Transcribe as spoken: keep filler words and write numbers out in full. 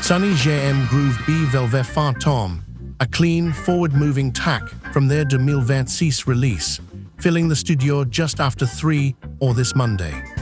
Sunny J M Groove B Velvet Fantôme, a clean, forward-moving track from their deux mille vingt-six release, filling the studio just after three or this Monday.